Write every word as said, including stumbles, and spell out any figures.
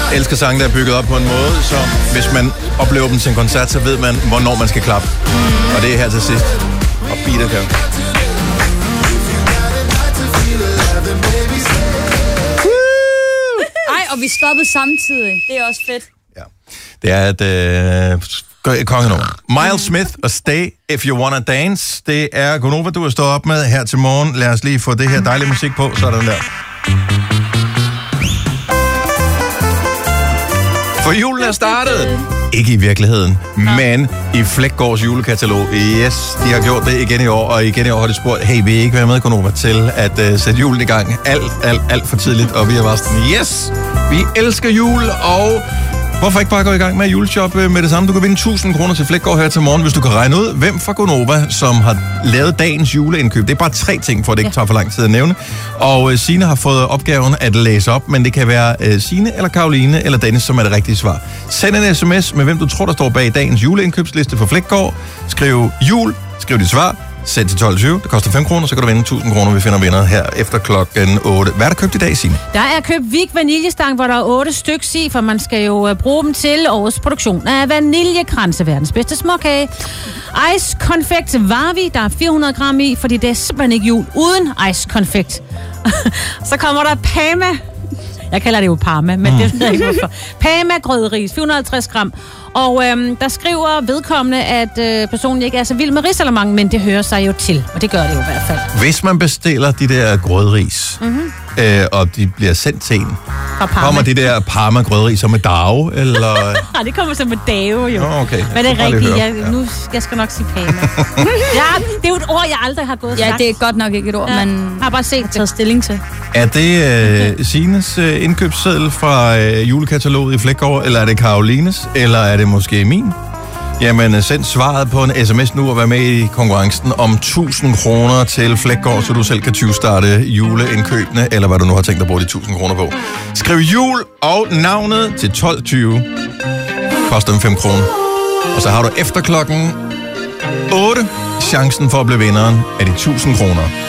Jeg elsker sange, der er bygget op på en måde, så hvis man oplever dem til en koncert, så ved man, hvornår man skal klappe. Mm. Og det er her til sidst. Og beater kan. Ej, og vi stoppede samtidig. Det er også fedt. Ja. Det er et øh, kongenummer. Miles Smith og Stay If You Wanna Dance. Det er Gonova, du har stået op med her til morgen. Lad os lige få det her dejlige musik på. Sådan der. For julen er startet. Ikke i virkeligheden, men i Flækgaards julekatalog. Yes, de har gjort det igen i år, og igen i år har de spurgt, hey, vil I ikke være med, Gonova, til at uh, sætte julen i gang alt, alt, alt for tidligt? Og vi har bare sådan, yes, vi elsker jul, og hvorfor ikke bare gå i gang med at juleshoppe med det samme? Du kan vinde tusind kroner til Flækgaard her til morgen, hvis du kan regne ud, hvem fra Gonova, som har lavet dagens juleindkøb. Det er bare tre ting, for det ikke tager for lang tid at nævne. Og uh, Signe har fået opgaven at læse op, men det kan være uh, Signe eller Karoline eller Dennis, som er det rigtige svar. Send en sms med, hvem du tror, der står bag dagens juleindkøbsliste for Flækgaard. Skriv jul, skriv dit svar. Send til tolv tyve. Det koster fem kroner, så kan du vinde tusind kroner. Vi finder vinder her efter klokken otte. Hvad er der købt i dag, Signe? Der er købt Vig vaniljestang, hvor der er otte stykker i, for man skal jo bruge dem til årets produktion af vaniljekranse, verdens bedste småkage. Ice konfekt Varvi, der er fire hundrede gram i, fordi det er simpelthen ikke jul uden ice konfekt. Så kommer der Pama. Jeg kalder det jo Parma, men mm. det ved jeg ikke hvorfor. Pama grødris, fire hundrede og halvtreds gram. Og øhm, der skriver vedkommende, at øh, personen ikke er så vild med risalamande, men det hører sig jo til. Og det gør det jo i hvert fald. Hvis man bestiller de der grødris, mm-hmm. øh, og de bliver sendt til en, kommer de der Parma grødris med dage, eller? Nej, det kommer så med dage jo. Oh, okay. Men det er rigtigt. Jeg, nu jeg skal nok sige Pama. Ja, det er jo et ord, jeg aldrig har gået Ja, sagt. det er godt nok ikke et ord, ja. Man har bare set taget stilling til. Er det øh, Signes øh, indkøbsseddel fra øh, julekataloget i Flækgaard, eller er det Karolines, eller er det måske min? Jamen, send svaret på en sms nu og vær med i konkurrencen om tusind kroner til Flækgaard, så du selv kan tyvstarte juleindkøbene, eller hvad du nu har tænkt at bruge de tusind kroner på. Skriv jul og navnet til tolv tyve. Koster fem kroner. Og så har du efter klokken otte chancen for at blive vinderen af de tusind kroner.